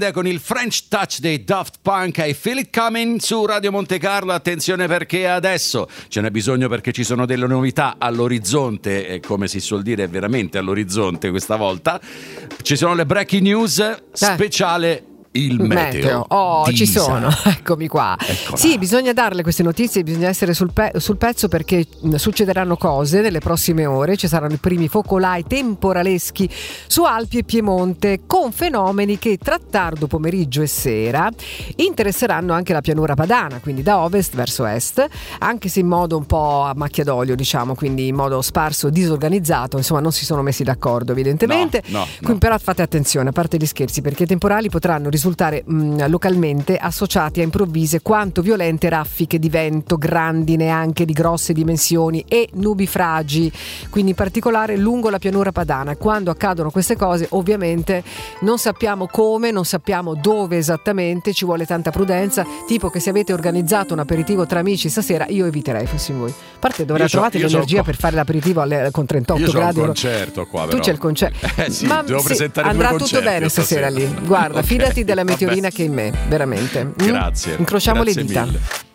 con il French Touch dei Daft Punk, I Feel It Coming su Radio Monte Carlo. Attenzione perché adesso ce n'è bisogno, perché ci sono delle novità all'orizzonte e, come si suol dire, veramente all'orizzonte questa volta. Ci sono le breaking news speciale il meteo. Ci sono, eccomi qua. Eccola. Sì, bisogna darle queste notizie, bisogna essere sul pezzo, perché succederanno cose nelle prossime ore. Ci saranno i primi focolai temporaleschi su Alpi e Piemonte, con fenomeni che tra tardo pomeriggio e sera interesseranno anche la pianura padana, quindi da ovest verso est, anche se in modo un po' a macchia d'olio, diciamo, quindi in modo sparso, disorganizzato. Insomma, non si sono messi d'accordo evidentemente. No. Però fate attenzione, a parte gli scherzi, perché i temporali potranno risultare localmente associati a improvvise quanto violente raffiche di vento, grandine anche di grosse dimensioni e nubifragi, quindi in particolare lungo la pianura padana. Quando accadono queste cose, ovviamente non sappiamo come, non sappiamo dove esattamente, ci vuole tanta prudenza, tipo che se avete organizzato un aperitivo tra amici stasera, io eviterei, fossi voi. A parte trovate l'energia per fare l'aperitivo con 38 gradi. Io ho un concerto qua, però. Tu c'è il concerto. Sì, devo presentare andrà due tutto bene stasera lì. Guarda, Okay. fidati della meteorina che è in me, veramente. Grazie. Incrociamo Grazie le dita. mille.